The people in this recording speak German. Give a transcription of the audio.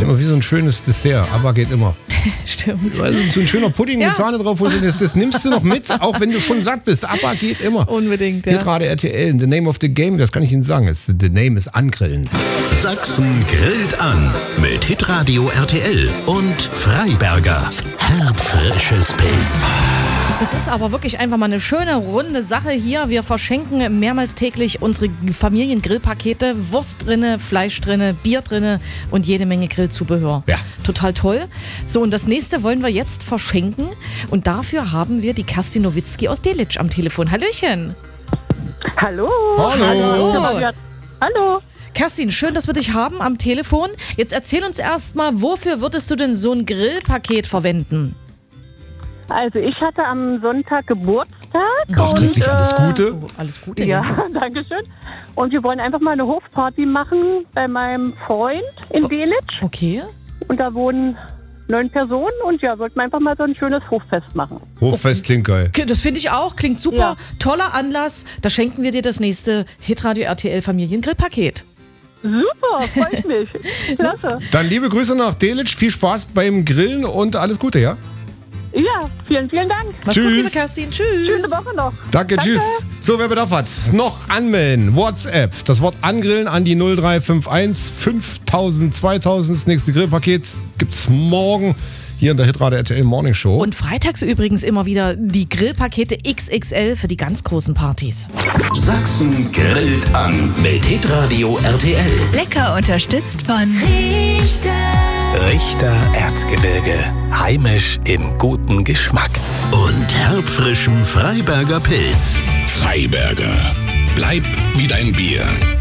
immer wie so ein schönes Dessert, aber geht immer. Stimmt. Also so ein schöner Pudding mit Sahne drauf, wo das nimmst du noch mit, auch wenn du schon satt bist. Aber geht immer. Unbedingt, Hier gerade RTL, the name of the game, das kann ich Ihnen sagen. The name ist Angrillen. Sachsen grillt an mit Hitradio RTL und Freiberger. Herbfrisches Pilz. Es ist aber wirklich einfach mal eine schöne, runde Sache hier. Wir verschenken mehrmals täglich unsere Familiengrillpakete. Wurst drinne, Fleisch drinne, Bier drinne und jede Menge Grillzubehör. Ja. Total toll. So, und das nächste wollen wir jetzt verschenken. Und dafür haben wir die Kerstin Nowitzki aus Delitzsch am Telefon. Hallöchen. Hallo. Hallo. Hallo. Kerstin, schön, dass wir dich haben am Telefon. Jetzt erzähl uns erstmal, wofür würdest du denn so ein Grillpaket verwenden? Also ich hatte am Sonntag Geburtstag. Nachträglich alles Gute. Oh, alles Gute. Ja, danke schön. Und wir wollen einfach mal eine Hofparty machen bei meinem Freund in Delitzsch. Okay. Und da wohnen 9 Personen und ja, wollten wir einfach mal so ein schönes Hoffest machen. Hoffest klingt geil. Das finde ich auch, klingt super. Ja. Toller Anlass. Da schenken wir dir das nächste Hitradio RTL Familiengrillpaket. Super, freut mich. Klasse. Dann liebe Grüße nach Delitzsch, viel Spaß beim Grillen und alles Gute, ja? Ja, vielen, vielen Dank. Mach's Tschüss. gut, liebe Kerstin. Tschüss. Schöne Woche noch. Danke, tschüss. So, wer Bedarf hat, noch anmelden. WhatsApp, das Wort angrillen an die 0351 5000 2000. Das nächste Grillpaket gibt's morgen hier in der Hitradio RTL Morning Show. Und freitags übrigens immer wieder die Grillpakete XXL für die ganz großen Partys. Sachsen grillt an mit Hitradio RTL. Lecker unterstützt von Richter Erzgebirge. Heimisch im guten Geschmack. Und herbfrischem Freiberger Pilz. Freiberger. Bleib wie dein Bier.